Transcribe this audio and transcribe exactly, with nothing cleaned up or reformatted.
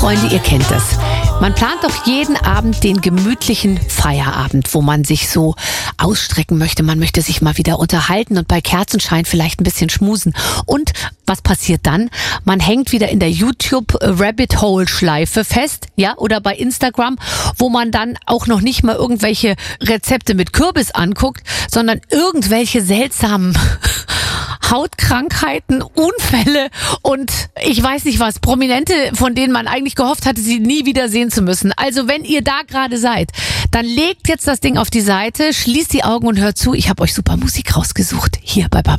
Freunde, ihr kennt das. Man plant doch jeden Abend den gemütlichen Feierabend, wo man sich so ausstrecken möchte. Man möchte sich mal wieder unterhalten und bei Kerzenschein vielleicht ein bisschen schmusen. Und was passiert dann? Man hängt wieder in der YouTube-Rabbit-Hole-Schleife fest, ja, oder bei Instagram, wo man dann auch noch nicht mal irgendwelche Rezepte mit Kürbis anguckt, sondern irgendwelche seltsamen Hautkrankheiten, Unfälle und ich weiß nicht was, Prominente, von denen man eigentlich gehofft hatte, sie nie wieder sehen zu müssen. Also wenn ihr da gerade seid, dann legt jetzt das Ding auf die Seite, schließt die Augen und hört zu. Ich habe euch super Musik rausgesucht, hier bei Baba.